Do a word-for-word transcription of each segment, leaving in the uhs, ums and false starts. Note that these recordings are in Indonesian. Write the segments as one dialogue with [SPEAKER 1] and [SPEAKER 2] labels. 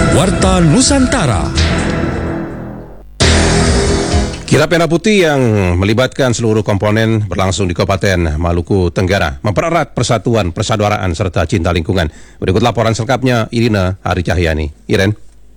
[SPEAKER 1] Warta Nusantara.
[SPEAKER 2] Kirap Merah Putih yang melibatkan seluruh komponen berlangsung di Kabupaten Maluku Tenggara, mempererat persatuan, persaudaraan, serta cinta lingkungan. Berikut laporan selengkapnya Irina Hari Cahyani. Iren.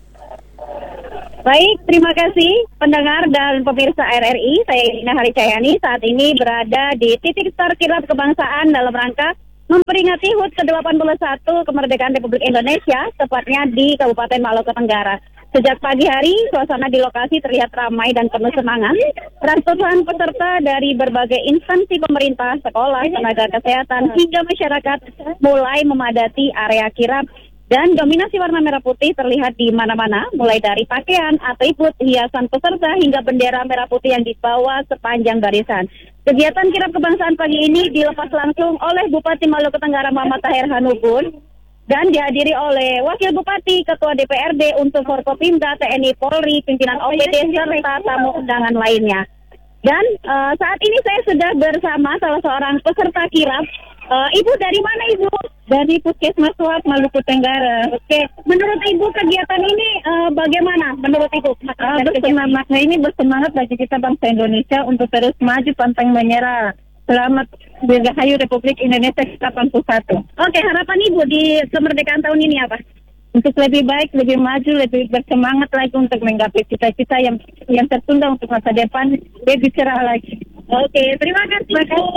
[SPEAKER 3] Baik, terima kasih pendengar dan pemirsa R R I. Saya Irina Hari Cahyani saat ini berada di titik start kirap kebangsaan dalam rangka memperingati H U T ke delapan puluh satu kemerdekaan Republik Indonesia, tepatnya di Kabupaten Maluku Tenggara. Sejak pagi hari, suasana di lokasi terlihat ramai dan penuh semangat. Ratusan peserta dari berbagai instansi pemerintah, sekolah, tenaga kesehatan, hingga masyarakat mulai memadati area kirap. Dan dominasi warna merah putih terlihat di mana-mana, mulai dari pakaian, atribut, hiasan peserta, hingga bendera merah putih yang dibawa sepanjang barisan. Kegiatan kirap kebangsaan pagi ini dilepas langsung oleh Bupati Maluku Tenggara Muhammad Tahir Hanubun, dan dihadiri oleh Wakil Bupati, Ketua D P R D, Unsur Forkopimda, T N I, Polri, pimpinan O P D, serta tamu undangan lainnya. Dan uh, saat ini saya sudah bersama salah seorang peserta kirap. Uh, Ibu dari mana, Ibu? Dari Puskesmas Suap, Maluku Tenggara. Oke, menurut Ibu kegiatan ini uh, bagaimana? Menurut Ibu?
[SPEAKER 4] Uh, bersemangat ini bersemangat bagi kita bangsa Indonesia untuk terus maju pantang menyerah. Selamat Dirgahayu Republik Indonesia ke delapan puluh satu.
[SPEAKER 3] Oke, harapan Ibu di kemerdekaan tahun ini apa?
[SPEAKER 4] Untuk lebih baik, lebih maju, lebih bersemangat lagi untuk menggapai cita-cita yang yang tertunda untuk masa depan, lebih cerah lagi.
[SPEAKER 3] Oke, terima kasih.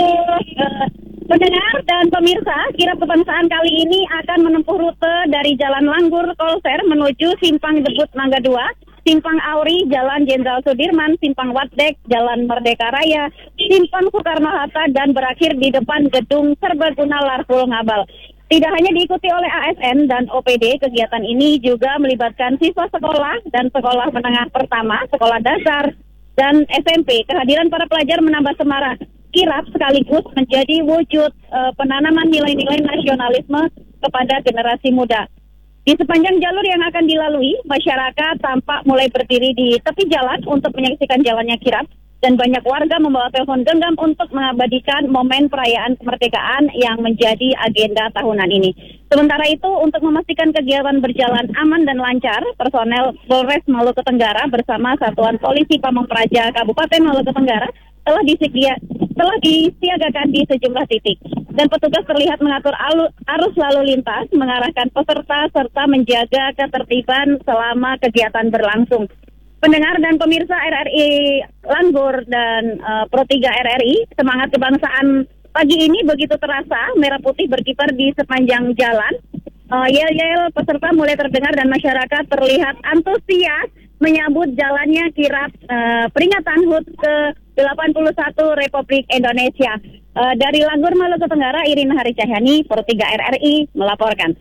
[SPEAKER 3] Uh, pendengar dan pemirsa, kirap kebangsaan kali ini akan menempuh rute dari Jalan Langgur Kolser menuju Simpang Debut Mangga dua, Simpang Auri, Jalan Jenderal Sudirman, Simpang Watdek, Jalan Merdeka Raya, Simpang Soekarno-Hatta, dan berakhir di depan Gedung Serbaguna Larpul Ngabal. Tidak hanya diikuti oleh A S N dan O P D, kegiatan ini juga melibatkan siswa sekolah dan sekolah menengah pertama, sekolah dasar, dan S M P. Kehadiran para pelajar menambah semarak kirap sekaligus menjadi wujud uh, penanaman nilai-nilai nasionalisme kepada generasi muda. Di sepanjang jalur yang akan dilalui, masyarakat tampak mulai berdiri di tepi jalan untuk menyaksikan jalannya kirap, dan banyak warga membawa telepon genggam untuk mengabadikan momen perayaan kemerdekaan yang menjadi agenda tahunan ini. Sementara itu, untuk memastikan kegiatan berjalan aman dan lancar, personel Polres Maluku Tenggara bersama Satuan Polisi Pamong Praja Kabupaten Maluku Tenggara telah disiaga, telah disiagakan di sejumlah titik. Dan petugas terlihat mengatur alu, arus lalu lintas, mengarahkan peserta, serta menjaga ketertiban selama kegiatan berlangsung. Pendengar dan pemirsa R R I Langgur dan uh, Pro tiga R R I, semangat kebangsaan pagi ini begitu terasa, merah putih berkibar di sepanjang jalan. Uh, yel-yel peserta mulai terdengar dan masyarakat terlihat antusias menyambut jalannya kirap uh, peringatan H U T ke delapan puluh satu Republik Indonesia. Uh, dari Langgur, Maluku Tenggara, Irina Hari Cahyani, Pro tiga R R I melaporkan.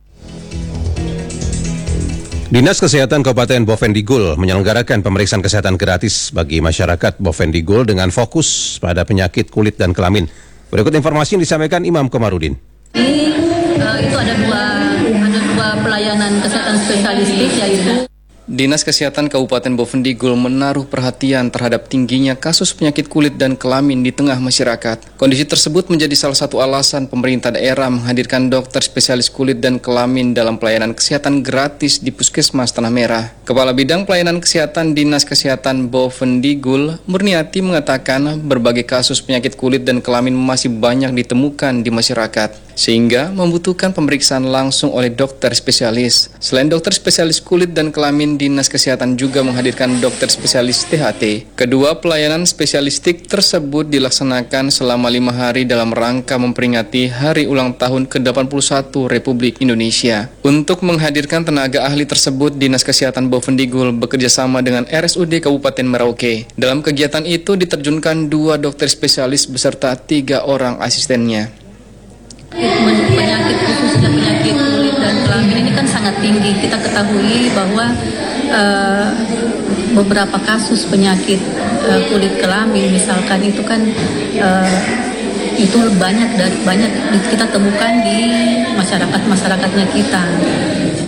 [SPEAKER 2] Dinas Kesehatan Kabupaten Bovendigul menyelenggarakan pemeriksaan kesehatan gratis bagi masyarakat Bovendigul dengan fokus pada penyakit kulit dan kelamin. Berikut informasi yang disampaikan Imam Komarudin.
[SPEAKER 5] Ini uh, itu ada dua ada dua pelayanan kesehatan spesialistik, yaitu
[SPEAKER 6] Dinas Kesehatan Kabupaten Bovendigul menaruh perhatian terhadap tingginya kasus penyakit kulit dan kelamin di tengah masyarakat. Kondisi tersebut menjadi salah satu alasan pemerintah daerah menghadirkan dokter spesialis kulit dan kelamin dalam pelayanan kesehatan gratis di Puskesmas Tanah Merah. Kepala Bidang Pelayanan Kesehatan Dinas Kesehatan Bovendigul, Murniati, mengatakan berbagai kasus penyakit kulit dan kelamin masih banyak ditemukan di masyarakat, sehingga membutuhkan pemeriksaan langsung oleh dokter spesialis. Selain dokter spesialis kulit dan kelamin, Dinas Kesehatan juga menghadirkan dokter spesialis T H T. Kedua pelayanan spesialistik tersebut dilaksanakan selama lima hari dalam rangka memperingati Hari Ulang Tahun ke delapan puluh satu Republik Indonesia. Untuk menghadirkan tenaga ahli tersebut, Dinas Kesehatan Bovendigul bekerjasama dengan R S U D Kabupaten Merauke. Dalam kegiatan itu diterjunkan dua dokter spesialis beserta tiga orang asistennya.
[SPEAKER 5] penyakit khususnya penyakit kulit dan kelamin ini kan sangat tinggi. Kita ketahui bahwa uh, beberapa kasus penyakit uh, kulit kelamin misalkan itu kan uh, itu banyak dari banyak kita temukan di masyarakat masyarakatnya kita.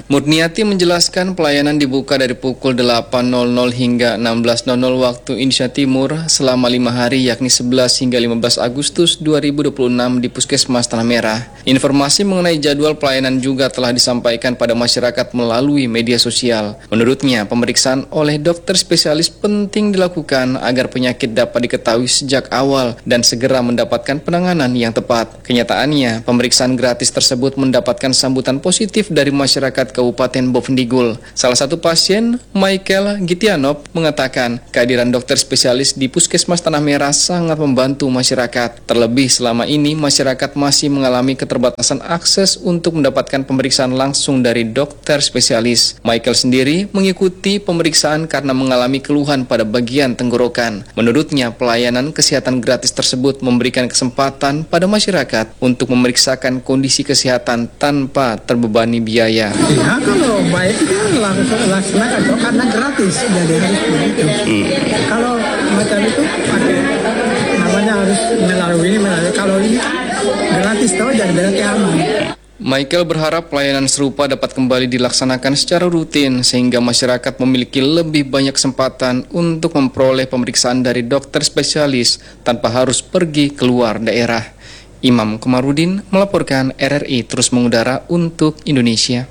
[SPEAKER 6] Murniati menjelaskan pelayanan dibuka dari pukul delapan hingga enam belas waktu Indonesia Timur selama lima hari yakni sebelas hingga lima belas Agustus dua ribu dua puluh enam di Puskesmas Tanah Merah. Informasi mengenai jadwal pelayanan juga telah disampaikan pada masyarakat melalui media sosial. Menurutnya, pemeriksaan oleh dokter spesialis penting dilakukan agar penyakit dapat diketahui sejak awal dan segera mendapatkan penanganan yang tepat. Kenyataannya, pemeriksaan gratis tersebut mendapatkan sambutan positif dari masyarakat Kabupaten Bovendigul. Salah satu pasien, Michael Gitianop, mengatakan kehadiran dokter spesialis di Puskesmas Tanah Merah sangat membantu masyarakat. Terlebih selama ini masyarakat masih mengalami keterbatasan akses untuk mendapatkan pemeriksaan langsung dari dokter spesialis. Michael sendiri mengikuti pemeriksaan karena mengalami keluhan pada bagian tenggorokan. Menurutnya, pelayanan kesehatan gratis tersebut memberikan kesempatan pada masyarakat untuk memeriksakan kondisi kesehatan tanpa terbebani biaya.
[SPEAKER 1] Ya, kalau baik itu langsung laksanakan kok karena gratis, jadi harus begitu. Hmm. Kalau macam itu pakai namanya harus melalui ini, melalui. Kalau ini gratis tahu jadi berarti aman.
[SPEAKER 6] Michael berharap pelayanan serupa dapat kembali dilaksanakan secara rutin sehingga masyarakat memiliki lebih banyak kesempatan untuk memperoleh pemeriksaan dari dokter spesialis tanpa harus pergi keluar daerah. Imam Komarudin melaporkan R R I terus mengudara untuk Indonesia.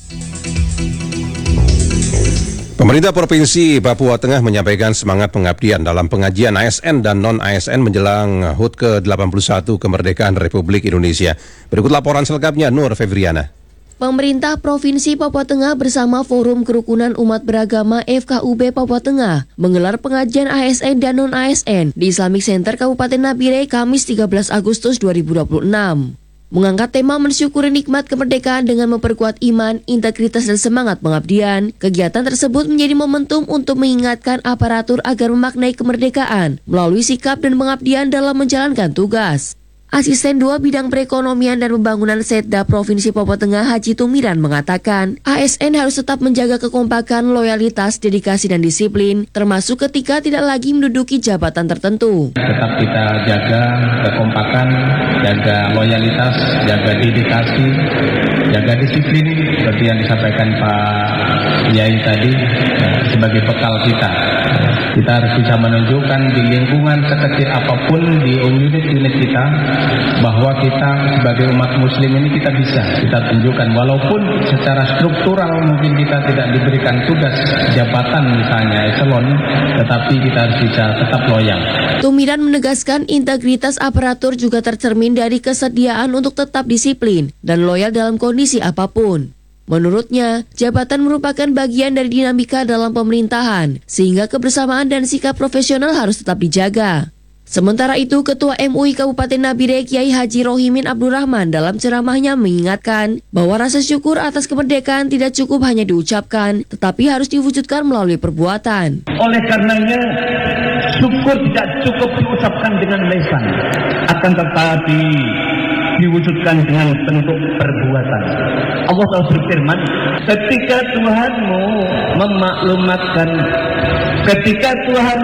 [SPEAKER 2] Pemerintah Provinsi Papua Tengah menyampaikan semangat pengabdian dalam pengajian A S N dan non-A S N menjelang H U T ke delapan puluh satu kemerdekaan Republik Indonesia. Berikut laporan selengkapnya Nur Febriana.
[SPEAKER 7] Pemerintah Provinsi Papua Tengah bersama Forum Kerukunan Umat Beragama F K U B Papua Tengah menggelar pengajian A S N dan non-A S N di Islamic Center Kabupaten Nabire Kamis tiga belas Agustus dua ribu dua puluh enam. Mengangkat tema mensyukuri nikmat kemerdekaan dengan memperkuat iman, integritas dan semangat pengabdian, kegiatan tersebut menjadi momentum untuk mengingatkan aparatur agar memaknai kemerdekaan melalui sikap dan pengabdian dalam menjalankan tugas. Asisten dua Bidang Perekonomian dan Pembangunan Setda Provinsi Papua Tengah Haji Tumiran mengatakan, A S N harus tetap menjaga kekompakan, loyalitas, dedikasi dan disiplin, termasuk ketika tidak lagi menduduki jabatan tertentu.
[SPEAKER 8] Tetap kita jaga kekompakan, jaga loyalitas, jaga dedikasi, jaga disiplin, seperti yang disampaikan Pak Yai tadi, sebagai bekal kita. Kita harus bisa menunjukkan di lingkungan sekecil apapun di unit-unit kita, bahwa kita sebagai umat muslim ini kita bisa, kita tunjukkan walaupun secara struktural mungkin kita tidak diberikan tugas jabatan misalnya eselon, tetapi kita harus bisa tetap loyal.
[SPEAKER 7] Tumiran menegaskan integritas aparatur juga tercermin dari kesediaan untuk tetap disiplin dan loyal dalam kondisi apapun. Menurutnya, jabatan merupakan bagian dari dinamika dalam pemerintahan, sehingga kebersamaan dan sikap profesional harus tetap dijaga. Sementara itu, Ketua M U I Kabupaten Nabire Kiai Haji Rohimin Abdurrahman dalam ceramahnya mengingatkan bahwa rasa syukur atas kemerdekaan tidak cukup hanya diucapkan, tetapi harus diwujudkan melalui perbuatan.
[SPEAKER 9] Oleh karenanya, syukur tidak cukup diucapkan dengan lisan, akan tetapi diwujudkan dengan bentuk perbuatan. Allah telah berfirman, ketika Tuhanmu memaklumatkan, ketika Tuhan